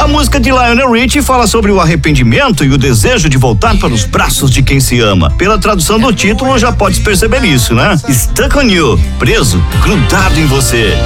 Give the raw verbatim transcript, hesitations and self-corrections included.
A música de Lionel Richie fala sobre o arrependimento e o desejo de voltar para os braços de quem se ama. Pela tradução do título já pode perceber isso, né? Stuck on You, preso, grudado em você.